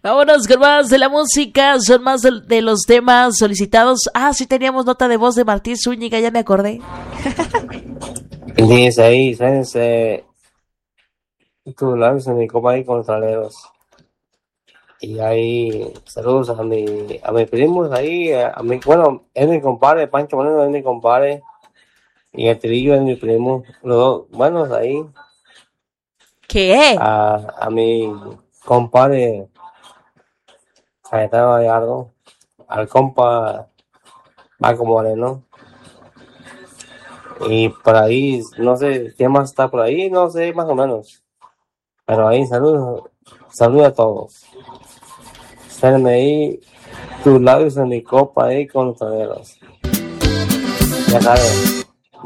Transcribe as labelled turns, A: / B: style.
A: Vámonos con más de la música, son más de los temas solicitados. Ah, sí teníamos nota de voz de Martín Zúñiga, ya me acordé.
B: Dice ahí, sénese tus labios en mi copa ahí con traleros. Y ahí, saludos a mis primos ahí, bueno, es mi compadre, Pancho Moreno es mi compadre, y el Trillo es mi primo, los dos, buenos ahí,
A: ¿Qué?
B: a mi compadre Cayetano Gallardo, al compa Marco Moreno, y por ahí, no sé, ¿quién más está por ahí? No sé, más o menos, pero ahí, saludos a todos. Sénme ahí tus labios en mi copa ahí con los traleros. Ya sabes.